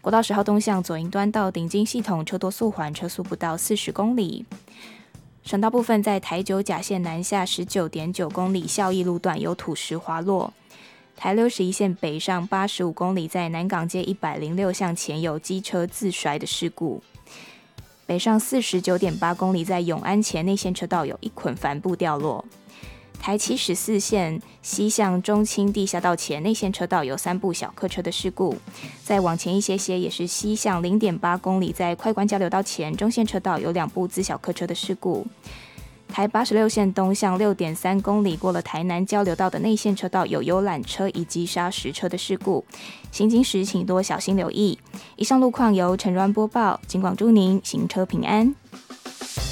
国道10号东向左营端到顶金系统车多速缓，车速不到40公里。省道部分在台九甲线南下 19.9 公里孝义路段有土石滑落。台61线北上85公里，在南港街106巷前有机车自摔的事故。北上49.8公里，在永安前内线车道有一捆帆布掉落。台74线西向中清地下道前内线车道有3部小客车的事故。再往前一些些，也是西向 0.8 公里，在快关交流道前中线车道有2部自小客车的事故。台86线东向 6.3 公里，过了台南交流道的内线车道有游览车以及砂石车的事故，行经时请多小心留意。以上路况由陈软播报，警广祝您行车平安。